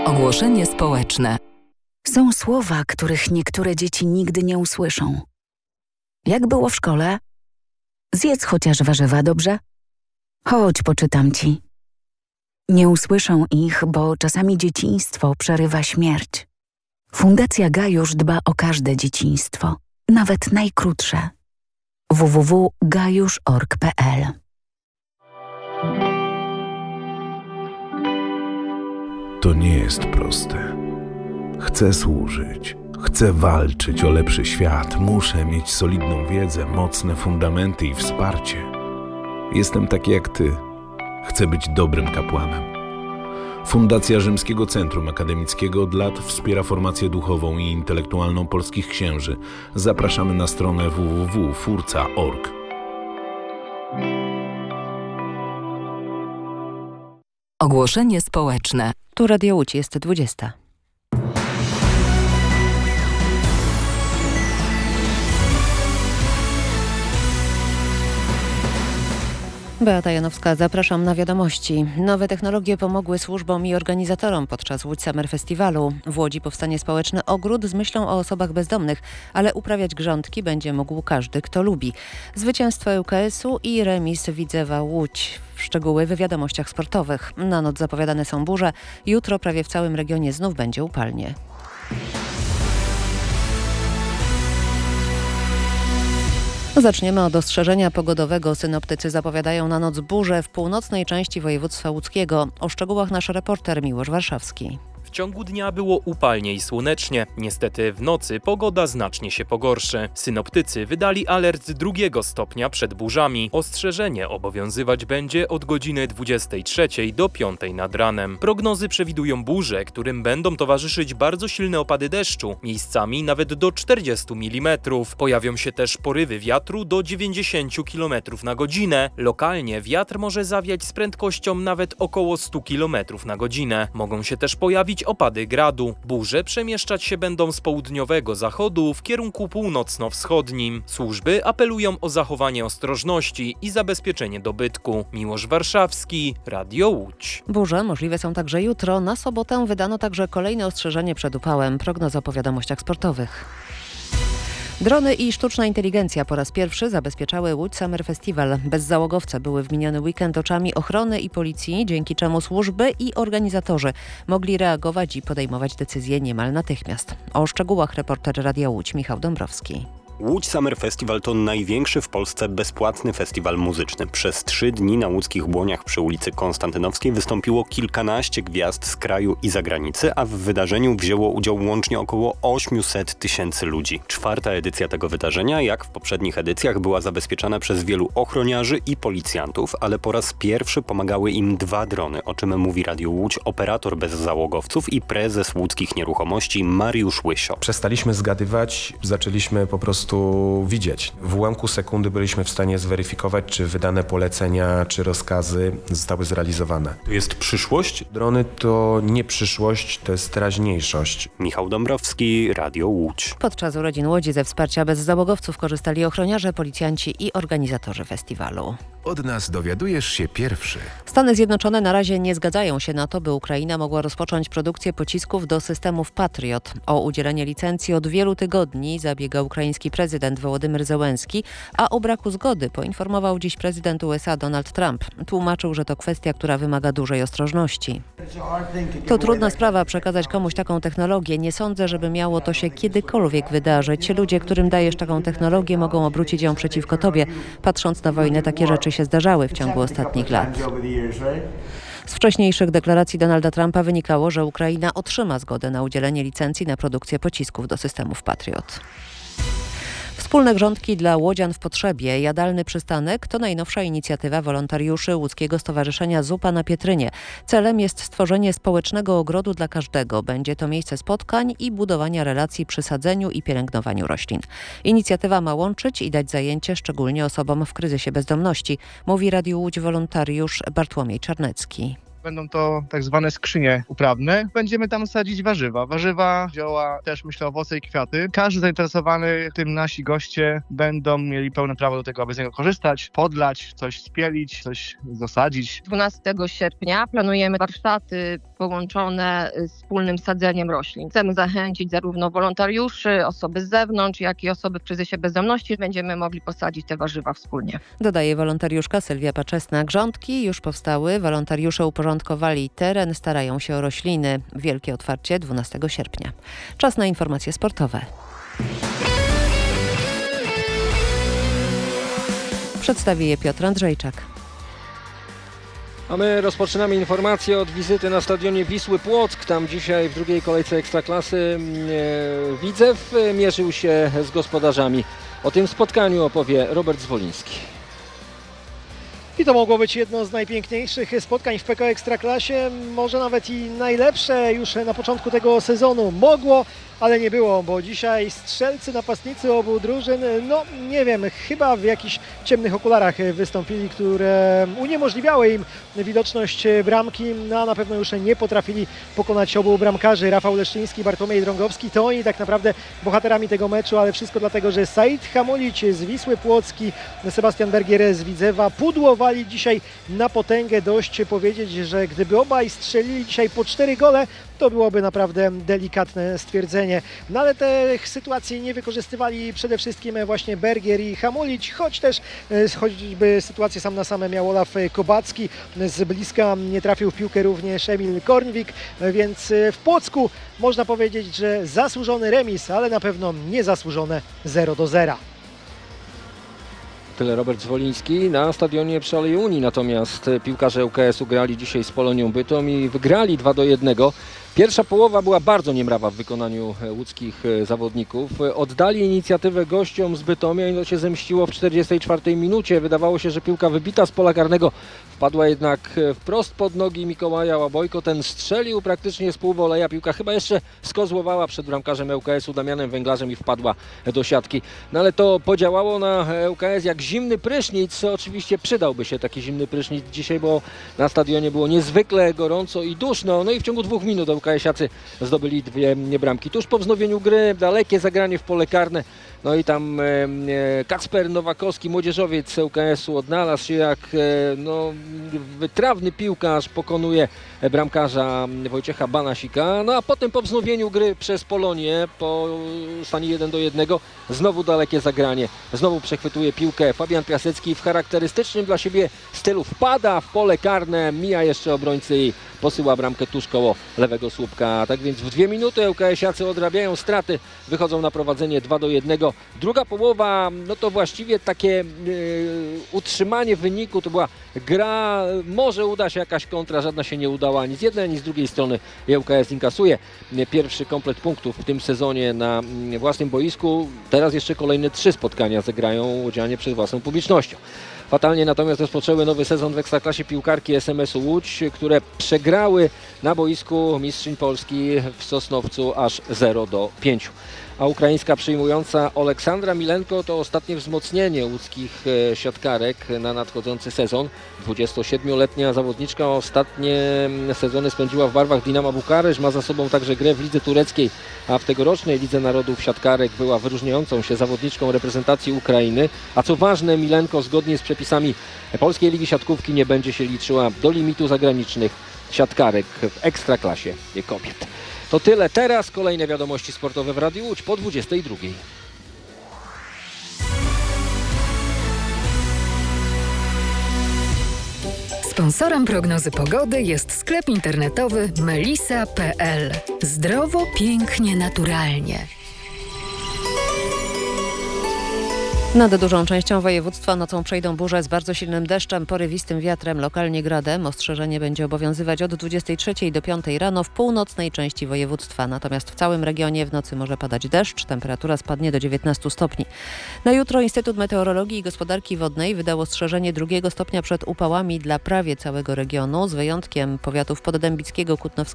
Ogłoszenie społeczne. Są słowa, których niektóre dzieci nigdy nie usłyszą. Jak było w szkole? Zjedz chociaż warzywa, dobrze? Chodź, poczytam ci. Nie usłyszą ich, bo czasami dzieciństwo przerywa śmierć. Fundacja Gajusz dba o każde dzieciństwo, nawet najkrótsze. www.gajusz.org.pl. To nie jest proste. Chcę służyć, chcę walczyć o lepszy świat, muszę mieć solidną wiedzę, mocne fundamenty i wsparcie. Jestem taki jak ty. Chcę być dobrym kapłanem. Fundacja Rzymskiego Centrum Akademickiego od lat wspiera formację duchową i intelektualną polskich księży. Zapraszamy na stronę www.furca.org. Ogłoszenie społeczne. Tu Radio Łódź, jest 20. Beata Janowska, zapraszam na wiadomości. Nowe technologie pomogły służbom i organizatorom podczas Łódź Summer Festiwalu. W Łodzi powstanie społeczny ogród z myślą o osobach bezdomnych, ale uprawiać grządki będzie mógł każdy, kto lubi. Zwycięstwo ŁKS-u i remis Widzewa Łódź. Szczegóły w wiadomościach sportowych. Na noc zapowiadane są burze. Jutro prawie w całym regionie znów będzie upalnie. Zaczniemy od ostrzeżenia pogodowego. Synoptycy zapowiadają na noc burze w północnej części województwa łódzkiego. O szczegółach nasz reporter Miłosz Warszawski. W ciągu dnia było upalnie i słonecznie. Niestety w nocy pogoda znacznie się pogorszy. Synoptycy wydali alert 2 stopnia przed burzami. Ostrzeżenie obowiązywać będzie od godziny 23 do 5 nad ranem. Prognozy przewidują burze, którym będą towarzyszyć bardzo silne opady deszczu, miejscami nawet do 40 mm. Pojawią się też porywy wiatru do 90 km na godzinę. Lokalnie wiatr może zawiać z prędkością nawet około 100 km na godzinę. Mogą się też pojawić opady gradu. Burze przemieszczać się będą z południowego zachodu w kierunku północno-wschodnim. Służby apelują o zachowanie ostrożności i zabezpieczenie dobytku. Miłosz Warszawski, Radio Łódź. Burze możliwe są także jutro. Na sobotę wydano także kolejne ostrzeżenie przed upałem. Prognoza po wiadomościach sportowych. Drony i sztuczna inteligencja po raz pierwszy zabezpieczały Łódź Summer Festival. Bezzałogowce były w miniony weekend oczami ochrony i policji, dzięki czemu służby i organizatorzy mogli reagować i podejmować decyzje niemal natychmiast. O szczegółach reporter Radia Łódź Michał Dąbrowski. Łódź Summer Festival to największy w Polsce bezpłatny festiwal muzyczny. Przez 3 dni na łódzkich Błoniach przy ulicy Konstantynowskiej wystąpiło kilkanaście gwiazd z kraju i zagranicy, a w wydarzeniu wzięło udział łącznie około 800 000 ludzi. 4. edycja tego wydarzenia, jak w poprzednich edycjach, była zabezpieczana przez wielu ochroniarzy i policjantów, ale po raz pierwszy pomagały im 2 drony, o czym mówi Radio Łódź operator bezzałogowców i prezes Łódzkich Nieruchomości Mariusz Łysio. Przestaliśmy zgadywać, zaczęliśmy po prostu widzieć. W ułamku sekundy byliśmy w stanie zweryfikować, czy wydane polecenia, czy rozkazy zostały zrealizowane. To jest przyszłość? Drony to nie przyszłość, to jest teraźniejszość. Michał Dąbrowski, Radio Łódź. Podczas urodzin Łodzi ze wsparcia bezzałogowców korzystali ochroniarze, policjanci i organizatorzy festiwalu. Od nas dowiadujesz się pierwszy. Stany Zjednoczone na razie nie zgadzają się na to, by Ukraina mogła rozpocząć produkcję pocisków do systemów Patriot. O udzielenie licencji od wielu tygodni zabiega ukraiński prezydent Wołodymyr Zełenski, a o braku zgody poinformował dziś prezydent USA Donald Trump. Tłumaczył, że to kwestia, która wymaga dużej ostrożności. To trudna sprawa przekazać komuś taką technologię. Nie sądzę, żeby miało to się kiedykolwiek wydarzyć. Ludzie, którym dajesz taką technologię, mogą obrócić ją przeciwko tobie. Patrząc na wojnę, takie rzeczy się zdarzały w ciągu ostatnich lat. Z wcześniejszych deklaracji Donalda Trumpa wynikało, że Ukraina otrzyma zgodę na udzielenie licencji na produkcję pocisków do systemów Patriot. Wspólne grządki dla łodzian w potrzebie. Jadalny przystanek to najnowsza inicjatywa wolontariuszy Łódzkiego Stowarzyszenia Zupa na Pietrynie. Celem jest stworzenie społecznego ogrodu dla każdego. Będzie to miejsce spotkań i budowania relacji przy sadzeniu i pielęgnowaniu roślin. Inicjatywa ma łączyć i dać zajęcie szczególnie osobom w kryzysie bezdomności, mówi Radiu Łódź wolontariusz Bartłomiej Czarnecki. Będą to tak zwane skrzynie uprawne. Będziemy tam sadzić warzywa, zioła, też myślę owoce i kwiaty. Każdy zainteresowany, w tym nasi goście, będą mieli pełne prawo do tego, aby z niego korzystać, podlać, coś spielić, coś zasadzić. 12 sierpnia planujemy warsztaty połączone z wspólnym sadzeniem roślin. Chcemy zachęcić zarówno wolontariuszy, osoby z zewnątrz, jak i osoby w kryzysie bezdomności. Będziemy mogli posadzić te warzywa wspólnie. Dodaje wolontariuszka Sylwia Paczesna. Grządki już powstały, wolontariusze uporządkowali teren, starają się o rośliny. Wielkie otwarcie 12 sierpnia. Czas na informacje sportowe. Przedstawi je Piotr Andrzejczak. A my rozpoczynamy informacje od wizyty na stadionie Wisły Płock. Tam dzisiaj w drugiej kolejce Ekstraklasy Widzew mierzył się z gospodarzami. O tym spotkaniu opowie Robert Zwoliński. I to mogło być jedno z najpiękniejszych spotkań w PKO Ekstraklasie, może nawet i najlepsze już na początku tego sezonu. Mogło, ale nie było, bo dzisiaj strzelcy, napastnicy obu drużyn, no nie wiem, chyba w jakichś ciemnych okularach wystąpili, które uniemożliwiały im widoczność bramki, no a na pewno już nie potrafili pokonać obu bramkarzy. Rafał Leszczyński, Bartłomiej Drągowski, to oni tak naprawdę bohaterami tego meczu, ale wszystko dlatego, że Said Hamulić z Wisły Płocki, Sebastian Bergier z Widzewa pudłowali dzisiaj na potęgę. Dość powiedzieć, że gdyby obaj strzelili dzisiaj po 4 gole, to byłoby naprawdę delikatne stwierdzenie. No ale te sytuacje nie wykorzystywali przede wszystkim właśnie Bergier i Hamulić, choć też choćby sytuację sam na sam miał Olaf Kobacki. Z bliska nie trafił w piłkę również Emil Kornwik, więc w Płocku można powiedzieć, że zasłużony remis, ale na pewno niezasłużone 0-0. Tyle Robert Zwoliński. Na stadionie przy Alei Unii natomiast piłkarze ŁKS-u grali dzisiaj z Polonią Bytom i wygrali 2-1. Pierwsza połowa była bardzo niemrawa w wykonaniu łódzkich zawodników. Oddali inicjatywę gościom z Bytomia i to się zemściło w 44 minucie. Wydawało się, że piłka wybita z pola karnego wpadła jednak wprost pod nogi Mikołaja Łabojko. Ten strzelił praktycznie z półwoleja. Piłka chyba jeszcze skozłowała przed bramkarzem ŁKS-u Damianem Węglarzem i wpadła do siatki. No ale to podziałało na ŁKS jak zimny prysznic. Oczywiście przydałby się taki zimny prysznic dzisiaj, bo na stadionie było niezwykle gorąco i duszno. No i w ciągu 2 minut ŁKS-iacy zdobyli 2 bramki. Tuż po wznowieniu gry dalekie zagranie w pole karne. No i tam Kacper Nowakowski, młodzieżowiec ŁKS-u, odnalazł się jak wytrawny piłkarz, pokonuje bramkarza Wojciecha Banasika. No a potem po wznowieniu gry przez Polonię, po stanie 1-1, znowu dalekie zagranie. Znowu przechwytuje piłkę Fabian Piasecki w charakterystycznym dla siebie stylu. Wpada w pole karne, mija jeszcze obrońcy i posyła bramkę tuż koło lewego słupka. Tak więc w 2 minuty ŁKS-iacy odrabiają straty, wychodzą na prowadzenie 2-1. Druga połowa, no to właściwie takie utrzymanie wyniku, to była gra, może uda się jakaś kontra, żadna się nie udała ani z jednej, ani z drugiej strony. ŁKS inkasuje pierwszy komplet punktów w tym sezonie na własnym boisku. Teraz jeszcze kolejne 3 spotkania zagrają łodzianie przed własną publicznością. Fatalnie natomiast rozpoczęły nowy sezon w Ekstraklasie piłkarki SMS-u Łódź, które przegrały na boisku mistrzyń Polski w Sosnowcu aż 0-5. A ukraińska przyjmująca Oleksandra Milenko to ostatnie wzmocnienie łódzkich siatkarek na nadchodzący sezon. 27-letnia zawodniczka ostatnie sezony spędziła w barwach Dinama Bukaresz, ma za sobą także grę w lidze tureckiej, a w tegorocznej Lidze Narodów siatkarek była wyróżniającą się zawodniczką reprezentacji Ukrainy. A co ważne, Milenko zgodnie z przepisami Polskiej Ligi Siatkówki nie będzie się liczyła do limitu zagranicznych siatkarek w Ekstraklasie kobiet. To tyle teraz. Kolejne wiadomości sportowe w Radiu Łódź po 22. Sponsorem prognozy pogody jest sklep internetowy melisa.pl. Zdrowo, pięknie, naturalnie. Nad dużą częścią województwa nocą przejdą burze z bardzo silnym deszczem, porywistym wiatrem, lokalnie gradem. Ostrzeżenie będzie obowiązywać od 23 do 5 rano w północnej części województwa. Natomiast w całym regionie w nocy może padać deszcz. Temperatura spadnie do 19 stopni. Na jutro Instytut Meteorologii i Gospodarki Wodnej wydał ostrzeżenie 2 stopnia przed upałami dla prawie całego regionu, z wyjątkiem powiatów poddębickiego, kutnowskiego